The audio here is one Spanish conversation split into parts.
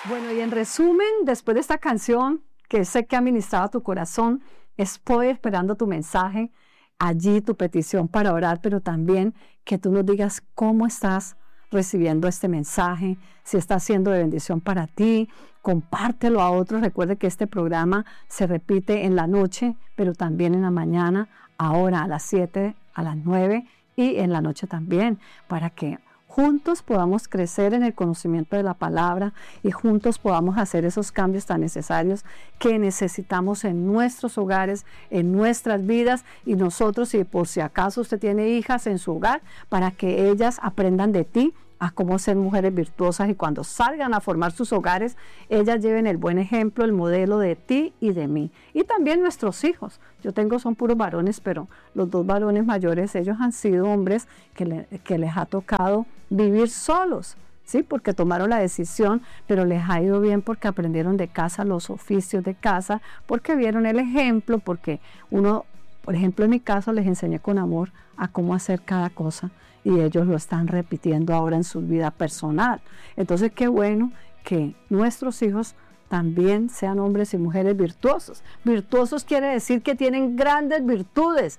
Bueno, y en resumen, después de esta canción, que sé que ha ministrado a tu corazón, estoy esperando tu mensaje, allí tu petición para orar, pero también que tú nos digas cómo estás recibiendo este mensaje, si está siendo de bendición para ti, compártelo a otros. Recuerde que este programa se repite en la noche, pero también en la mañana, ahora a las 7, a las 9 y en la noche también, para que juntos podamos crecer en el conocimiento de la palabra y juntos podamos hacer esos cambios tan necesarios que necesitamos en nuestros hogares, en nuestras vidas, y nosotros, y por si acaso usted tiene hijas en su hogar, para que ellas aprendan de ti a cómo ser mujeres virtuosas, y cuando salgan a formar sus hogares, ellas lleven el buen ejemplo, el modelo de ti y de mí. Y también nuestros hijos. Son puros varones, pero los 2 varones mayores, ellos han sido hombres que les ha tocado vivir solos, ¿sí? Porque tomaron la decisión, pero les ha ido bien porque aprendieron de casa los oficios de casa, porque vieron el ejemplo, porque uno, por ejemplo, en mi caso, les enseñé con amor a cómo hacer cada cosa, y ellos lo están repitiendo ahora en su vida personal. Entonces, qué bueno que nuestros hijos también sean hombres y mujeres virtuosos. Virtuosos quiere decir que tienen grandes virtudes,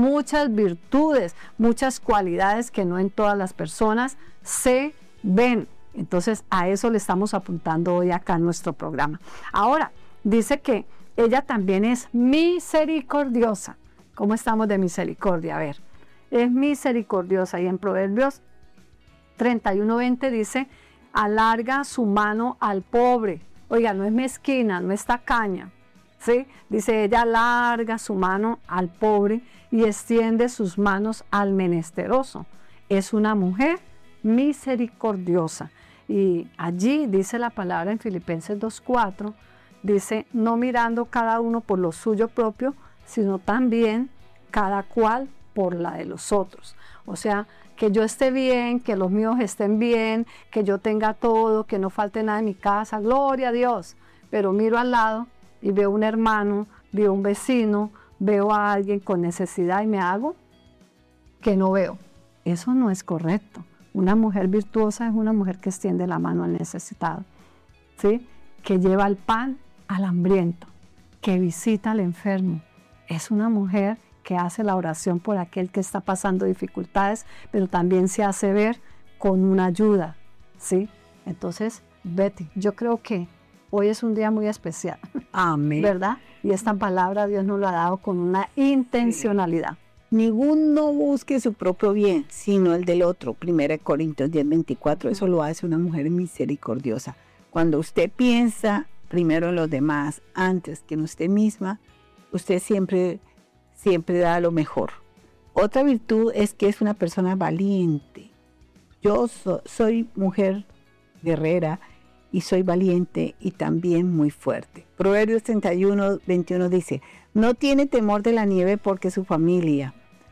muchas cualidades que no en todas las personas se ven. Entonces, a eso le estamos apuntando hoy acá en nuestro programa. Ahora, dice que ella también es misericordiosa. ¿Cómo estamos de misericordia? A ver, es misericordiosa, y en Proverbios 31:20 dice: alarga su mano al pobre. Oiga, no es mezquina, no es tacaña, ¿sí? Dice, ella alarga su mano al pobre y extiende sus manos al menesteroso. Es una mujer misericordiosa. Y allí dice la palabra en Filipenses 2:4, dice, no mirando cada uno por lo suyo propio, sino también cada cual por la de los otros. O sea, que yo esté bien, que los míos estén bien, que yo tenga todo, que no falte nada en mi casa, gloria a Dios. Pero miro al lado y veo un hermano, veo un vecino, veo a alguien con necesidad y me hago que no veo. Eso no es correcto. Una mujer virtuosa es una mujer que extiende la mano al necesitado, ¿sí? Que lleva el pan al hambriento, que visita al enfermo. Es una mujer que hace la oración por aquel que está pasando dificultades, pero también se hace ver con una ayuda, ¿sí? Entonces, Betty, yo creo que hoy es un día muy especial. Amén. ¿Verdad? Y esta palabra Dios nos lo ha dado con una intencionalidad. Ninguno busque su propio bien, sino el del otro. 1 Corintios 10:24, eso lo hace una mujer misericordiosa. Cuando usted piensa primero en los demás, antes que en usted misma, usted siempre da lo mejor. Otra virtud es que es una persona valiente. Yo soy mujer guerrera y soy valiente y también muy fuerte. Proverbios 31:21 dice, no tiene temor de la nieve por su familia,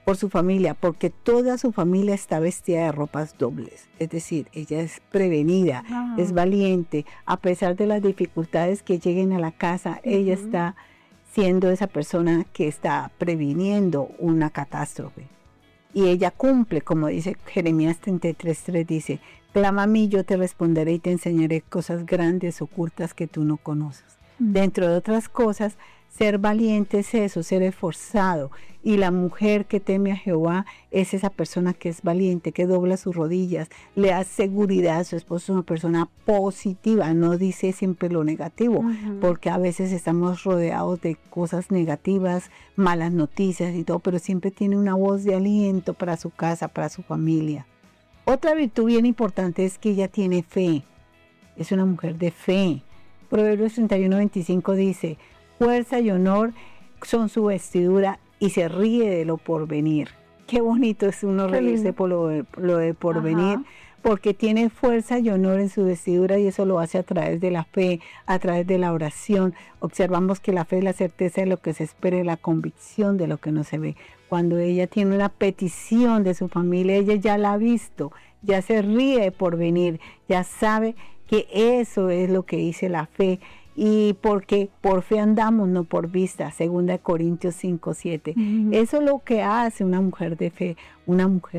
porque toda su familia está vestida de ropas dobles. Es decir, ella es prevenida, es valiente. A pesar de las dificultades que lleguen a la casa, ella está siendo esa persona que está previniendo una catástrofe. Y ella cumple, como dice Jeremías 33:3, dice, clama a mí, yo te responderé y te enseñaré cosas grandes, ocultas que tú no conoces. Dentro de otras cosas, ser valiente es eso, ser esforzado. Y la mujer que teme a Jehová es esa persona que es valiente, que dobla sus rodillas, le da seguridad a su esposo, es una persona positiva, no dice siempre lo negativo, porque a veces estamos rodeados de cosas negativas, malas noticias y todo, pero siempre tiene una voz de aliento para su casa, para su familia. Otra virtud bien importante es que ella tiene fe, es una mujer de fe. Proverbios 31:25 dice, fuerza y honor son su vestidura y se ríe de lo porvenir. Qué bonito es uno reírse por lo de porvenir, porque tiene fuerza y honor en su vestidura y eso lo hace a través de la fe, a través de la oración. Observamos que la fe es la certeza de lo que se espera y la convicción de lo que no se ve. Cuando ella tiene una petición de su familia, ella ya la ha visto, ya se ríe de porvenir, ya sabe que eso es lo que dice la fe. Y porque por fe andamos, no por vista, 2 Corintios 5:7. Eso es lo que hace una mujer de fe, una mujer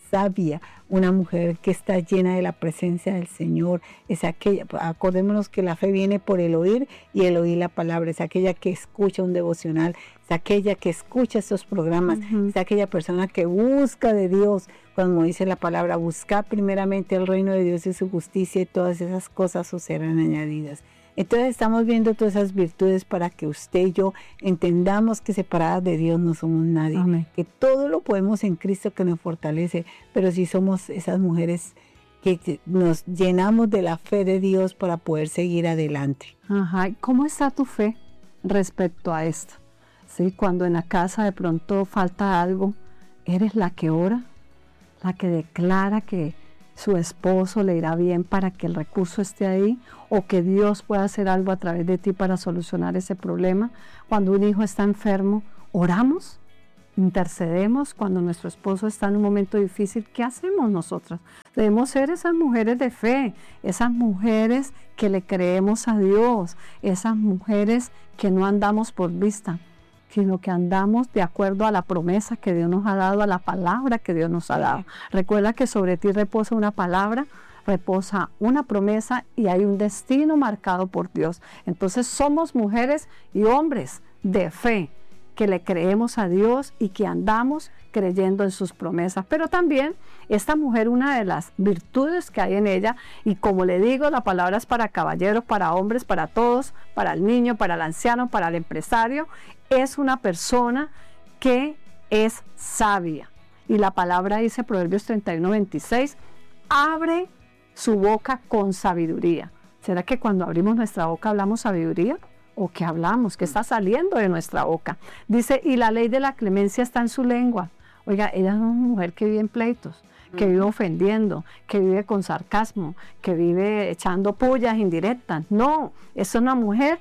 sabia, una mujer que está llena de la presencia del Señor, es aquella, acordémonos que la fe viene por el oír y el oír la palabra, es aquella que escucha un devocional, es aquella que escucha estos programas, es aquella persona que busca de Dios, como dice la palabra, buscar primeramente el reino de Dios y su justicia y todas esas cosas os serán añadidas. Entonces estamos viendo todas esas virtudes para que usted y yo entendamos que separadas de Dios no somos nadie. Amén. Que todo lo podemos en Cristo que nos fortalece, pero si somos esas mujeres que nos llenamos de la fe de Dios para poder seguir adelante. Ajá. ¿Cómo está tu fe respecto a esto? ¿Sí? Cuando en la casa de pronto falta algo, ¿eres la que ora? ¿La que declara que su esposo le irá bien para que el recurso esté ahí, o que Dios pueda hacer algo a través de ti para solucionar ese problema? Cuando un hijo está enfermo, oramos, intercedemos. Cuando nuestro esposo está en un momento difícil, ¿qué hacemos nosotras? Debemos ser esas mujeres de fe, esas mujeres que le creemos a Dios, esas mujeres que no andamos por vista, sino que andamos de acuerdo a la promesa que Dios nos ha dado, a la palabra que Dios nos ha dado. Recuerda que sobre ti reposa una palabra, reposa una promesa y hay un destino marcado por Dios. Entonces somos mujeres y hombres de fe, que le creemos a Dios y que andamos creyendo en sus promesas. Pero también esta mujer, una de las virtudes que hay en ella, y como le digo, la palabra es para caballeros, para hombres, para todos, para el niño, para el anciano, para el empresario, es una persona que es sabia. Y la palabra dice, Proverbios 31:26, abre su boca con sabiduría. ¿Será que cuando abrimos nuestra boca hablamos sabiduría? ¿O qué hablamos? ¿Qué está saliendo de nuestra boca? Dice, y la ley de la clemencia está en su lengua. Oiga, ella es una mujer que vive en pleitos, que vive ofendiendo, que vive con sarcasmo, que vive echando pullas indirectas. No, es una mujer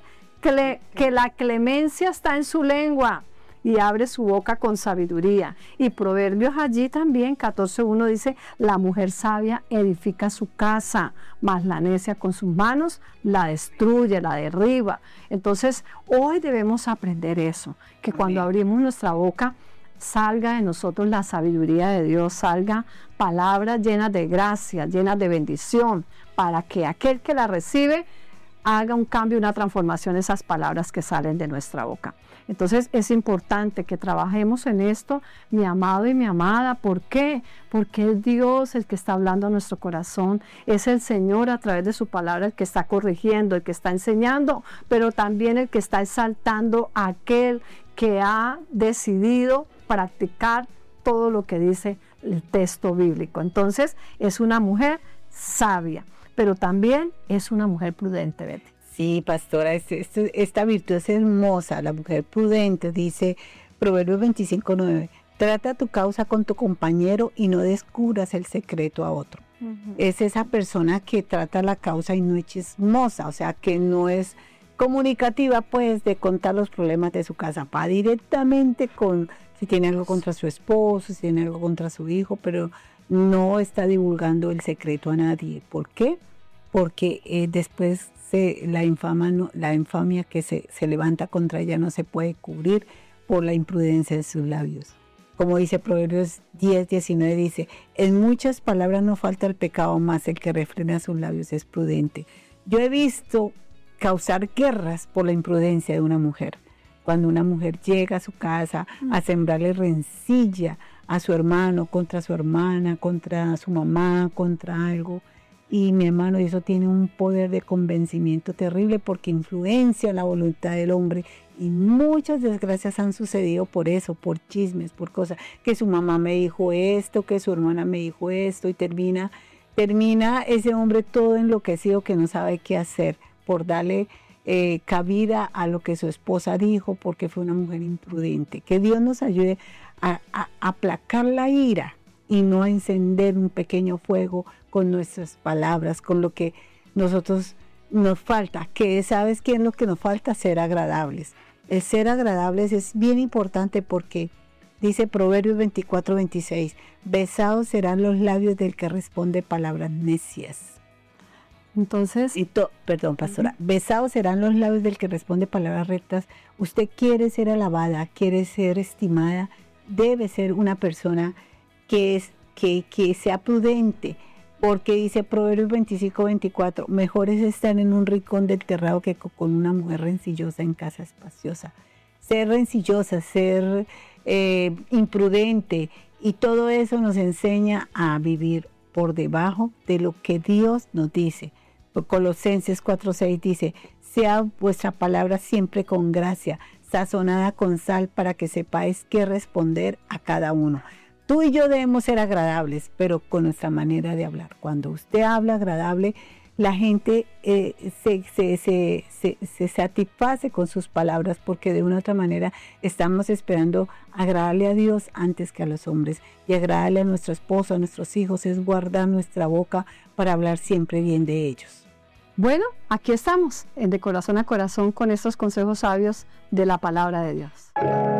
que la clemencia está en su lengua y abre su boca con sabiduría. Y Proverbios allí también, 14:1 dice, la mujer sabia edifica su casa, mas la necia con sus manos la destruye, la derriba. Entonces, hoy debemos aprender eso, que cuando abrimos nuestra boca, salga de nosotros la sabiduría de Dios, salga palabras llenas de gracia, llenas de bendición, para que aquel que la recibe haga un cambio, una transformación en esas palabras que salen de nuestra boca. Entonces es importante que trabajemos en esto, mi amado y mi amada. ¿Por qué? Porque es Dios el que está hablando a nuestro corazón, es el Señor a través de su palabra el que está corrigiendo, el que está enseñando, pero también el que está exaltando a aquel que ha decidido practicar todo lo que dice el texto bíblico. Entonces es una mujer sabia, pero también es una mujer prudente, Betty. Sí, pastora, esta virtud es hermosa, la mujer prudente, dice Proverbios 25:9, trata tu causa con tu compañero y no descubras el secreto a otro. Es esa persona que trata la causa y no es chismosa, o sea, que no es comunicativa, pues, de contar los problemas de su casa, va directamente con, si tiene algo contra su esposo, si tiene algo contra su hijo, pero no está divulgando el secreto a nadie. ¿Por qué? Porque después la infamia que se levanta contra ella no se puede cubrir por la imprudencia de sus labios. Como dice Proverbios 10:19, dice, en muchas palabras no falta el pecado, más el que refrena sus labios es prudente. Yo he visto causar guerras por la imprudencia de una mujer. Cuando una mujer llega a su casa a sembrarle rencilla a su hermano, contra su hermana, contra su mamá, contra algo. Y mi hermano, eso tiene un poder de convencimiento terrible porque influencia la voluntad del hombre. Y muchas desgracias han sucedido por eso, por chismes, por cosas. Que su mamá me dijo esto, que su hermana me dijo esto. Y termina ese hombre todo enloquecido que no sabe qué hacer por darle cabida a lo que su esposa dijo porque fue una mujer imprudente. Que Dios nos ayude a aplacar la ira y no a encender un pequeño fuego con nuestras palabras, con lo que nosotros nos falta. Que ¿sabes qué es lo que nos falta? Ser agradables. El ser agradables es bien importante porque dice Proverbios 24:26, besados serán los labios del que responde palabras necias. Entonces, perdón, pastora, besados serán los labios del que responde palabras rectas. Usted quiere ser alabada, quiere ser estimada, debe ser una persona que que sea prudente, porque dice Proverbios 25:24, mejor es estar en un rincón del terrado que con una mujer rencillosa en casa espaciosa. Ser rencillosa, ser imprudente, y todo eso nos enseña a vivir por debajo de lo que Dios nos dice. Colosenses 4:6 dice, sea vuestra palabra siempre con gracia, sazonada con sal, para que sepáis qué responder a cada uno. Tú y yo debemos ser agradables, pero con nuestra manera de hablar. Cuando usted habla agradable, la gente se satisface con sus palabras, porque de una u otra manera estamos esperando agradarle a Dios antes que a los hombres. Y agradarle a nuestro esposo, a nuestros hijos, es guardar nuestra boca para hablar siempre bien de ellos. Bueno, aquí estamos, en De Corazón a Corazón, con estos consejos sabios de la palabra de Dios.